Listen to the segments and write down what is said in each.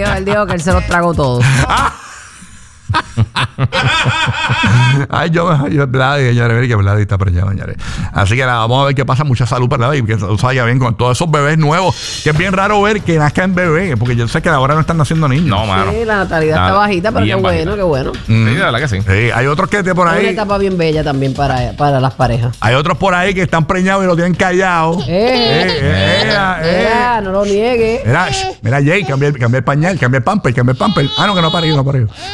Él dijo que él se los tragó todos. Ay, Vladi, señores, mire que Vladi está preñado, señores. Así que nada, vamos a ver qué pasa. Mucha salud para Vladi y que salga bien con todos esos bebés nuevos. Que es bien raro ver que nazcan bebés, porque yo sé que ahora no están naciendo niños. No, mano. Sí, la natalidad está bajita, pero qué bueno, qué bueno. Sí, de verdad que sí. Sí, hay otros que por Es ahí. una etapa bien bella también para las parejas. Hay otros por ahí que están preñados y lo tienen callado. No lo niegue. Mira, Jay, cambia el pañal, cambia el pamper. Ah, no, que no ha parido.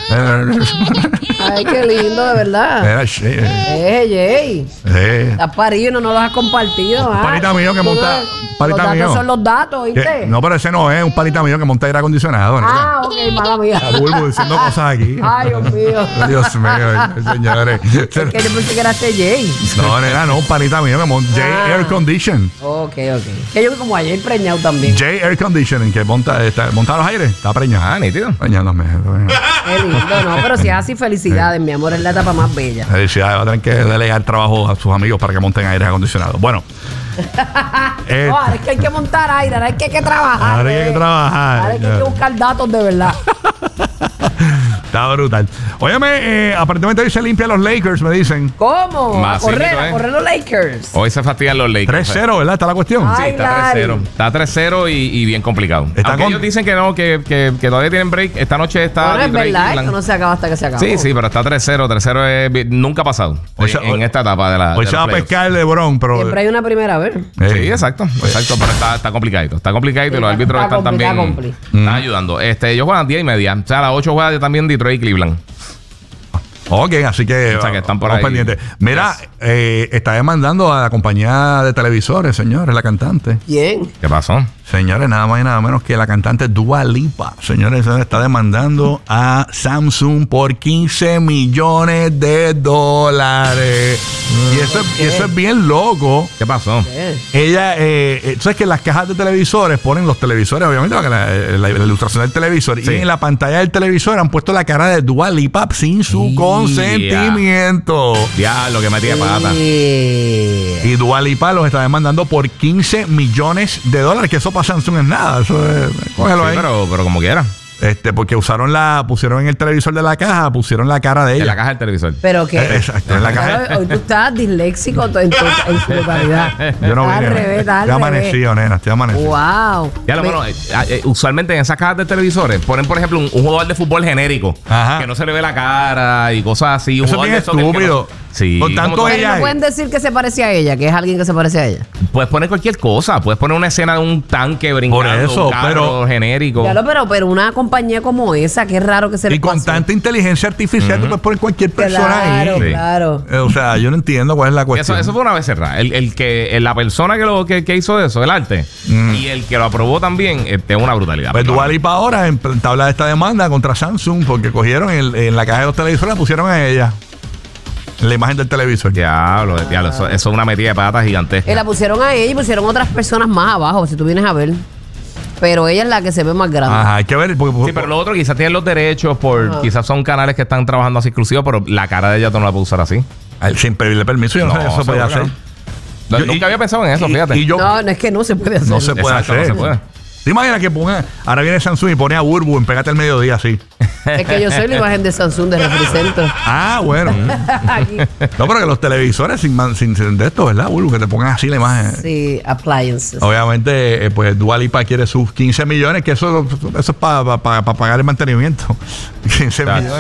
Ay, qué lindo, de verdad. Jay. Estás parido y no lo has compartido. Un panita mío que monta. Los datos son los datos, ¿viste? No, pero ese no es un panita mío que monta aire acondicionado. Ok, mala mía. Bulbo diciendo cosas aquí. Ay, Dios mío. Dios mío, señores. Es que yo pensé que era Jay. No, nena, no, un panita mío que monta. Jay Air Condition. Ok. Que yo vi como ayer preñado también. Jay Air Conditioning, que monta los aires. Está preñado. Ah, nítido. Preñándome. Qué lindo, no, pero si es así, felicidades, mi amor, es la etapa más bella. Felicidades, va a tener que delegar trabajo a sus amigos para que monten aire acondicionado. Bueno. No, ahora es que hay que montar aire, ahora es que hay que trabajar. Ahora hay que trabajar. Ahora es que hay que buscar datos de verdad. Está brutal. Óyeme, aparentemente hoy se limpian los Lakers, me dicen. ¿Cómo? A Masito, correr los Lakers. Hoy se fastidian los Lakers. 3-0, ¿verdad? Está la cuestión. Ay, Sí, está 3-0. Está 3-0 y bien complicado. Aunque ellos dicen que no, que todavía tienen break. Esta noche está. Bueno, es verdad, esto no se acaba hasta que se acaba. Sí, pero está 3-0. 3-0 nunca ha pasado en esta etapa de la. Hoy se va a pescar el LeBron, pero. Siempre hay una primera vez. Sí, exacto. Pero está complicadito. Está complicadito y los árbitros están también. Están ayudando. Ellos juegan 10:30. O sea, a las 8 juega también Detroit y Cleveland. Ok, así que, o sea, que están por vamos ahí. pendientes. Mira, está demandando a la compañía de televisores, señores, la cantante. ¿Quién? ¿Qué pasó? Señores, nada más y nada menos que la cantante Dua Lipa. Señores, está demandando a Samsung por $15 millones. Y eso es bien loco. ¿Qué pasó? Ella, sabes que las cajas de televisores ponen los televisores, obviamente, la ilustración del televisor. Sí. Y en la pantalla del televisor han puesto la cara de Dua Lipa sin su consentimiento. Diablo, que metía pata. Y Dua Lipa los está demandando por $15 millones. Que eso para Samsung es nada. Eso es, cógelo ahí. Pero como quiera. Porque pusieron en el televisor de la caja, pusieron la cara de ella. En la caja del televisor. Pero que. Exacto, en la caja. Hoy tú estás disléxico en su totalidad. Yo no Al vine. revés, Estoy amanecido, nena. Estoy amanecido. Wow. Usualmente en esas cajas de televisores ponen, por ejemplo, un jugador de fútbol genérico. Ajá. Que no se le ve la cara y cosas así. Eso es bien estúpido. Sí. Con tanto como ella. No pueden decir que se parece a ella, que es alguien que se parece a ella. puedes poner cualquier cosa. Puedes poner una escena de un tanque brincando. Por eso, un carro genérico. Claro, pero una compañía como esa, qué raro que se le Y con pase. tanta inteligencia artificial, tú puedes poner cualquier persona Claro, ahí. claro. O sea, yo no entiendo cuál es la cuestión. Eso fue una vez cerrada. La persona que hizo eso, el arte, y el que lo aprobó también, es una brutalidad. Pues Dua Lipa ahora entabla esta demanda contra Samsung porque cogieron en la caja de los televisores, la pusieron a ella. En la imagen del televisor. Diablo, eso es una metida de patas gigantesca. La pusieron a ella y pusieron otras personas más abajo, si tú vienes a ver. Pero ella es la que se ve más grande. Ajá, hay que ver. Sí, pero lo otro quizás tienen los derechos quizás son canales que están trabajando así exclusivos, pero la cara de ella tú no la puedes usar así. Sin pedirle permiso, yo no sé si eso puede hacer. Nunca había pensado en eso, fíjate. No, es que no se puede hacer. No se puede Exacto, hacer. no se puede. ¿Te imaginas que ponga, ahora viene Samsung y pone a Burbu en Pégate al Mediodía así? Es que yo soy la imagen de Samsung de Refricentro. Ah, bueno. Aquí. No, pero que los televisores sin de esto, ¿verdad, Burbu? Que te pongan así la imagen. Sí, appliances. Obviamente, pues Dua Lipa quiere sus 15 millones, que eso es para pagar el mantenimiento. 15 millones.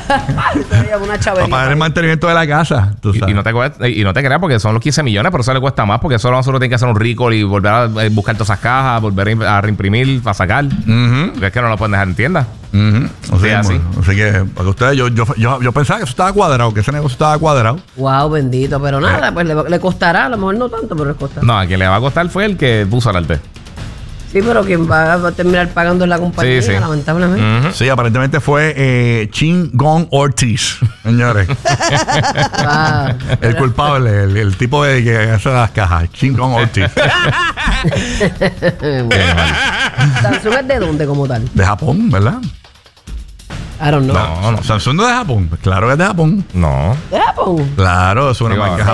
Para pagar el mantenimiento de la casa. Y no te creas porque son los 15 millones, pero eso le cuesta más porque solo nosotros tenemos que hacer un recall y volver a buscar todas esas cajas, volver a reimprimir, para sacar. Porque es que no lo pueden dejar en tienda. O sea, así. Así que, para ustedes, yo pensaba que eso estaba cuadrado, que ese negocio estaba cuadrado. Wow, bendito. Pero nada, pues le costará. A lo mejor no tanto, pero le costará. No, a quien le va a costar fue el que puso el arte. Sí, pero quien va a terminar pagando es la compañía, Sí. lamentablemente. Sí, aparentemente fue Chin Gong Ortiz, señores. Wow. El culpable, el tipo de que hace las cajas, Chin Gong Ortiz. ¿Samsung es de dónde como tal? De Japón, ¿verdad? I don't know. No. Samsung no es de Japón. Claro que es de Japón. No. ¿De Japón? Claro, es una Digo, marca sí,